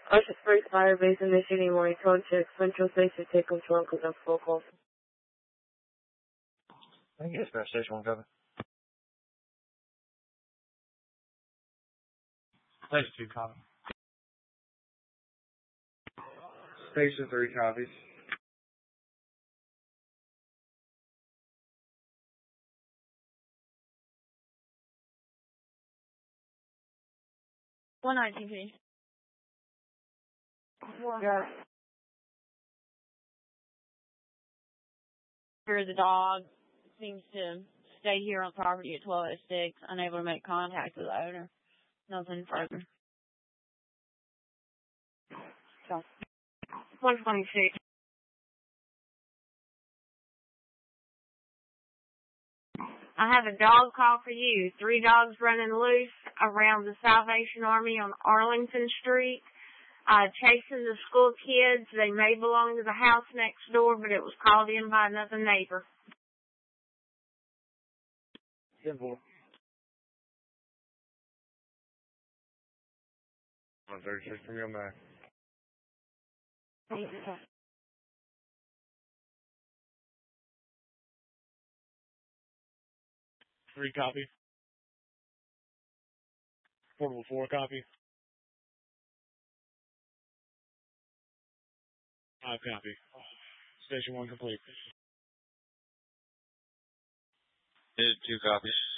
Ocean Spring Fire Base initiating warning code check. Central Station, take control, because I'm full call. I think it's about Station 1 cover. Station 2 copy. Station 3 copies. One ITP. The dog seems to stay here on property at 1206, unable to make contact with the owner. Nothing further. So, 126. I have a dog call for you. 3 dogs running loose around the Salvation Army on Arlington Street, chasing the school kids. They may belong to the house next door, but it was called in by another neighbor. Simple. 136 from your man. Thank you, sir. Three copy. Portable 4 copy. 5 copy. Station 1 complete. Hit 2 copies.